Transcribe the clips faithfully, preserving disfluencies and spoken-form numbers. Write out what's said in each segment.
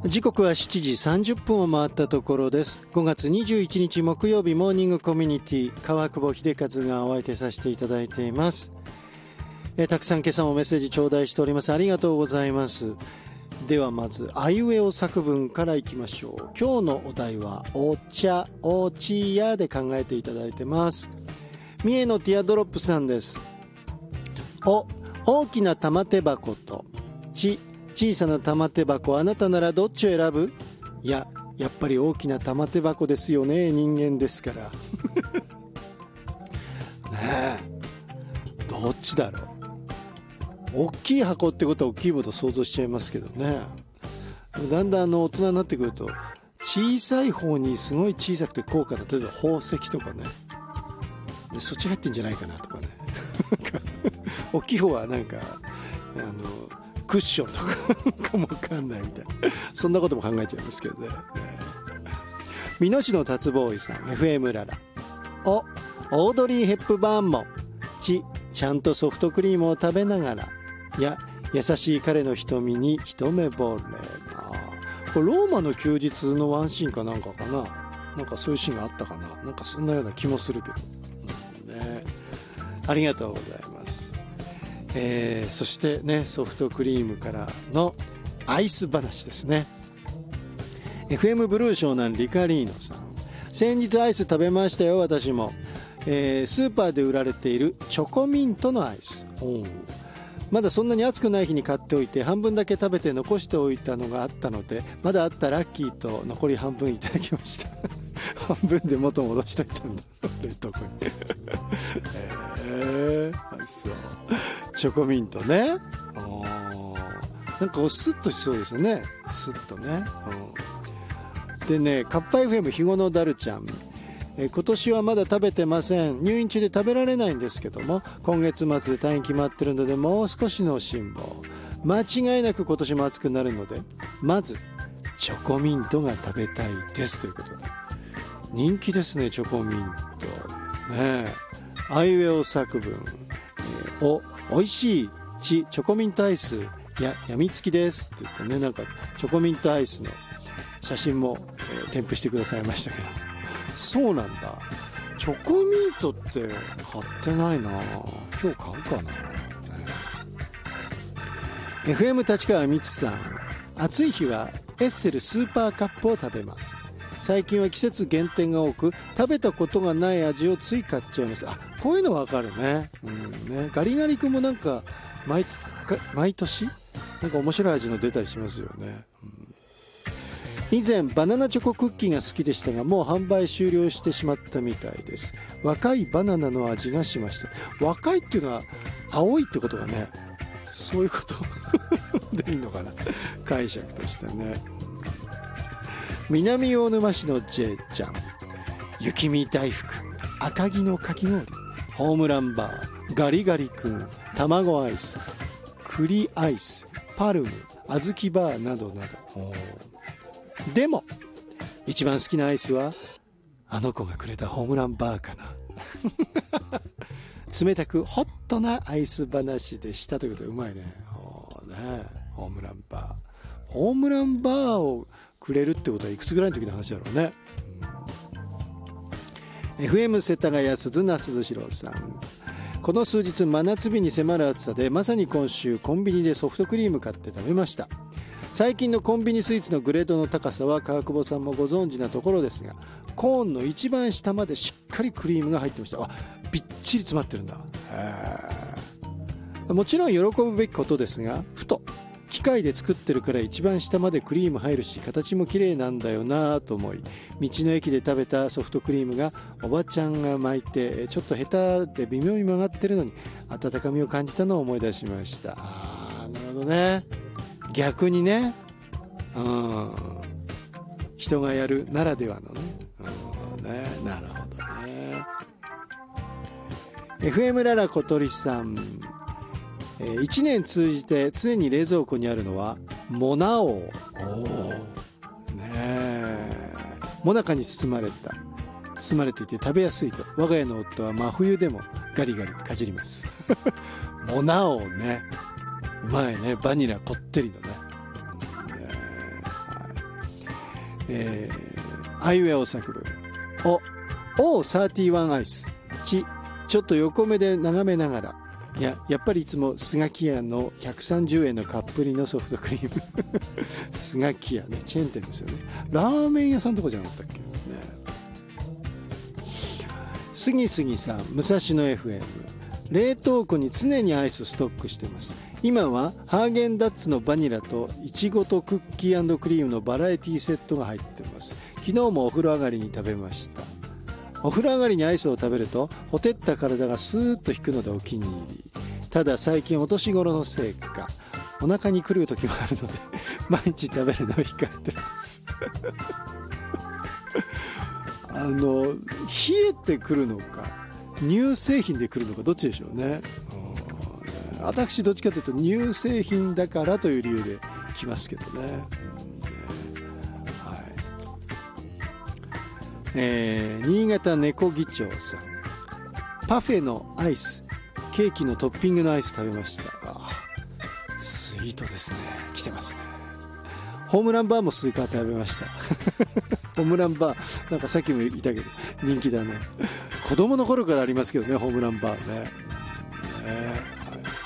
時刻はしちじさんじゅっぷんを回ったところです。ごがつにじゅういちにち木曜日、モーニングコミュニティ川久保秀和がお相手させていただいています。えたくさん今朝もメッセージ頂戴しております。ありがとうございます。ではまずあいうえお作文からいきましょう。今日のお題はお茶おちやで考えていただいてます。三重のティアドロップさんです。お、大きな玉手箱とち、小さな玉手箱、あなたならどっちを選ぶ？いや、やっぱり大きな玉手箱ですよね、人間ですからねえ、どっちだろう。大きい箱ってことは大きいもの想像しちゃいますけどね。だんだんあの大人になってくると小さい方にすごい小さくて高価な、例えば宝石とかね、でそっち入ってんじゃないかなとかね大きい方はなんかあのクッションとかかもわかんないみたいな、そんなことも考えちゃいますけどね。美濃市の達ボーイさん、 エフエム ララ。お、オードリー・ヘップバーンもち、ちゃんとソフトクリームを食べながら、いや、優しい彼の瞳に一目惚れ。あ、これローマの休日のワンシーンかなんかかな、なんかそういうシーンがあったかな、なんかそんなような気もするけど、うんね、ありがとうございます。えー、そしてね、ソフトクリームからのアイス話ですね。 エフエム ブルー湘南リカリーノさん、先日アイス食べましたよ、私も。えー、スーパーで売られているチョコミントのアイス、まだそんなに暑くない日に買っておいて半分だけ食べて残しておいたのがあったので、まだあったラッキーと残り半分いただきました半分で元戻しといたんだ冷凍庫にえー、あ、そうチョコミントね。なんかスッとしそうですよね、スッとね。でね、カッパ エフエム ひごのダルちゃん、え今年はまだ食べてません。入院中で食べられないんですけども、今月末で退院決まってるのでもう少しの辛抱。間違いなく今年も暑くなるので、まずチョコミントが食べたいですということで、人気ですね、チョコミントね。あいうえお作文、えー、お、おいしいち、チョコミントアイス、いや、やみつきですって言ってね、なんかチョコミントアイスの写真も、えー、添付してくださいましたけど、そうなんだ。チョコミントって買ってないな、今日買うかな、ね、エフエム 立川みつさん、暑い日はエッセルスーパーカップを食べます。最近は季節限定が多く食べたことがない味をつい買っちゃいます。あ、こういうの分かるね、うん、ね、ガリガリ君もなんか 毎, 毎年なんか面白い味の出たりしますよね、うん。以前バナナチョコクッキーが好きでしたが、もう販売終了してしまったみたいです。若いバナナの味がしました。若いっていうのは青いってことがね、そういうことでいいのかな、解釈としてね。南魚沼市の J ちゃん、雪見大福、赤城のかき氷、ホームランバー、ガリガリ君、卵アイス、栗アイス、パルム、小豆バーなどなど。でも一番好きなアイスはあの子がくれたホームランバーかな冷たくホットなアイス話でしたということで、うまいね。ね、ホームランバー、ホームランバーをくれるってことはいくつぐらいの時の話だろうね、うん、エフエム 世田谷鈴名鈴代さん、この数日真夏日に迫る暑さで、まさに今週コンビニでソフトクリーム買って食べました。最近のコンビニスイーツのグレードの高さは川久保さんもご存知なところですが、コーンの一番下までしっかりクリームが入ってました。あ、びっちり詰まってるんだ。へ、もちろん喜ぶべきことですが、ふと機械で作ってるから一番下までクリーム入るし形も綺麗なんだよなと思い、道の駅で食べたソフトクリームがおばちゃんが巻いてちょっと下手で微妙に曲がってるのに温かみを感じたのを思い出しました。あー、なるほどね、逆にね、うん、人がやるならではのね、うん、ね、なるほどね。 エフエム ララ小鳥さん、えー、いちねん通じて常に冷蔵庫にあるのはモナ王。おー、ねえ、モナカに包まれた包まれていて食べやすいと我が家の夫は真冬でもガリガリかじりますモナ王ね、うまいね、バニラこってりのね、ね、はい、 えー、アイウェオ作文。お、オーサーティワン アイス。ち、ちょっと横目で眺めながら。いや、やっぱりいつもスガキヤのひゃくさんじゅうえんのカップリのソフトクリーム。スガキヤね、チェーン店ですよね。ラーメン屋さんとかじゃなかったっけね。すぎすぎさん、武蔵野 エフエム。冷凍庫に常にアイスストックしてます。今はハーゲンダッツのバニラとイチゴとクッキー&クリームのバラエティセットが入ってます。昨日もお風呂上がりに食べました。お風呂上がりにアイスを食べるとほてった体がスーッと引くのでお気に入り。ただ最近お年頃のせいかお腹に来る時もあるので毎日食べるのを控えてますあの冷えてくるのか乳製品で来るのかどっちでしょうね。私どっちかというと乳製品だからという理由で来ますけどね、はいえー、新潟猫議長さん、パフェのアイス、ケーキのトッピングのアイス食べました。あスイートですね、来てますね。ホームランバーもスイカ食べましたホームランバーなんかさっきも言ったけど人気だね。子供の頃からありますけどね、ホームランバーね。えー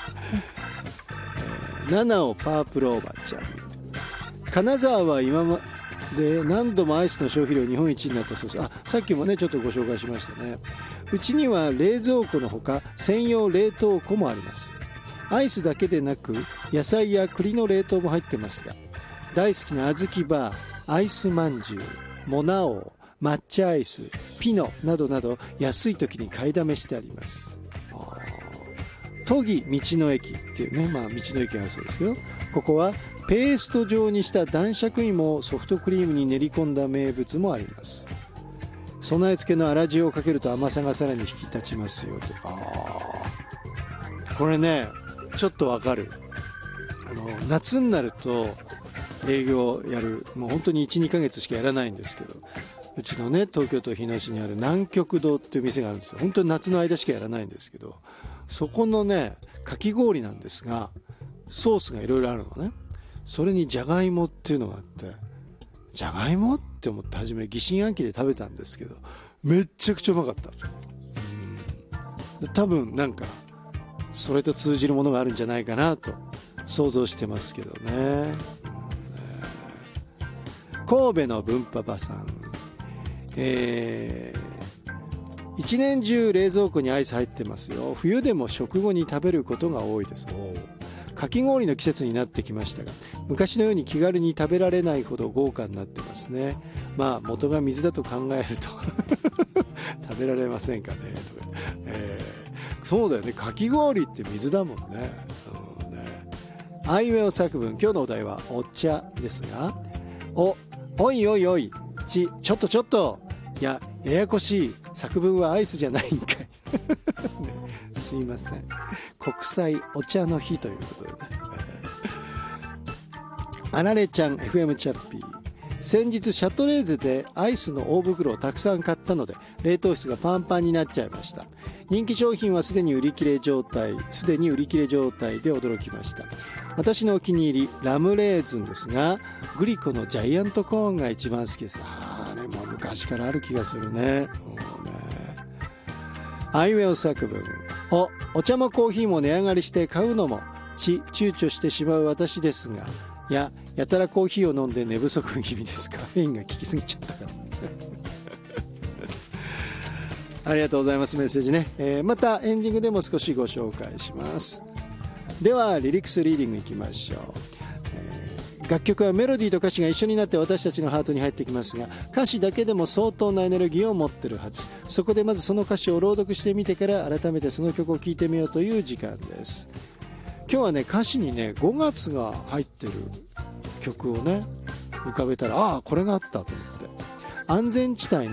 ナナオパープルおばちゃん。金沢は今まで何度もアイスの消費量日本一になったそうです。あ、さっきもねちょっとご紹介しましたね。うちには冷蔵庫のほか専用冷凍庫もあります。アイスだけでなく野菜や栗の冷凍も入ってますが、大好きな小豆バー、アイスまんじゅう、モナオ、抹茶アイス、ピノなどなど安い時に買いだめしてあります。都議道の駅っていうね、まあ道の駅があるそうですけど、ここはペースト状にした男爵芋をソフトクリームに練り込んだ名物もあります。備え付けの粗塩をかけると甘さがさらに引き立ちますよと。あこれねちょっとわかる。あの夏になると営業やる、もう本当に いち,に ヶ月しかやらないんですけど、うちのね東京都日野市にある南極堂っていう店があるんですよ。本当に夏の間しかやらないんですけど、そこのねかき氷なんですがソースがいろいろあるのね。それにじゃがいもっていうのがあって、じゃがいもって思って初め疑心暗鬼で食べたんですけど、めっちゃくちゃうまかった。うん多分なんかそれと通じるものがあるんじゃないかなと想像してますけどね。うん、神戸の文パパさん、えー、一年中冷蔵庫にアイス入ってますよ。冬でも食後に食べることが多いです。かき氷の季節になってきましたが、昔のように気軽に食べられないほど豪華になってますね。まあ元が水だと考えると食べられませんかね、えー、そうだよね、かき氷って水だもんね。うんね、アイウェオ作文、今日のお題はお茶ですが、おおいおいおいちちょっとちょっと、いやややこしい、作文はアイスじゃないんかい、ね、すいません、国際お茶の日ということでね、あられちゃん エフエム チャッピー、先日シャトレーゼでアイスの大袋をたくさん買ったので冷凍室がパンパンになっちゃいました。人気商品はすでに売り切れ状態すでに売り切れ状態で驚きました。私のお気に入りラムレーズンですが、グリコのジャイアントコーンが一番好きです。あれも昔からある気がするね。アイウェオ作文、おお茶もコーヒーも値上がりして買うのもち躊躇してしまう私ですが、いややたらコーヒーを飲んで寝不足気味です。カフェインが効きすぎちゃったからありがとうございます。メッセージね、えー、またエンディングでも少しご紹介します。ではリリックスリーディングいきましょう。えー、楽曲はメロディーと歌詞が一緒になって私たちのハートに入ってきますが、歌詞だけでも相当なエネルギーを持ってるはず。そこでまずその歌詞を朗読してみてから改めてその曲を聴いてみようという時間です。今日はね歌詞にねごがつが入ってる曲をね浮かべたら、ああこれがあったと思って、安全地帯の